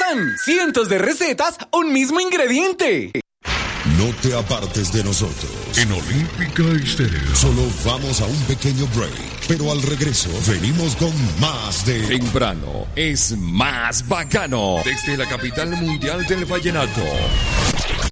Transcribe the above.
pasan. Cientos de recetas, un mismo ingrediente. No te apartes de nosotros. En Olímpica Estéreo. Solo vamos a un pequeño break. Pero al regreso venimos con más de... Temprano es más bacano. Desde la capital mundial del vallenato.